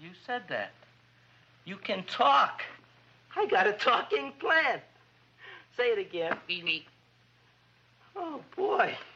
You said that. You can talk. I got a talking plant. Say it again. Beanie. Oh, boy.